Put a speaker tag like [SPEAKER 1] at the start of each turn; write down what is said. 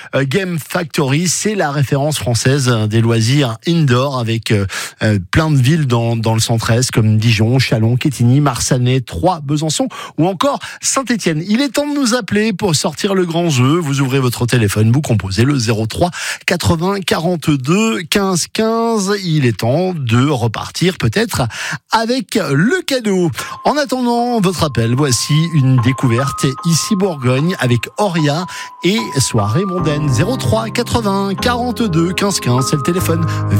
[SPEAKER 1] Game Factory, c'est la référence française des loisirs indoor avec plein de villes dans le centre-est comme Dijon, Châlons, Quetigny, Marsanais, Troyes, Besançon ou encore Saint-Étienne. Il est temps de nous appeler pour sortir le grand jeu. Vous ouvrez votre téléphone, vous composez le 03 80 42 15 15. Il est temps de repartir peut-être avec le cadeau. En attendant votre appel, voici une découverte ici Bourgogne avec Oria et Soirée mondaine. 03 80 42 15 15, c'est le téléphone.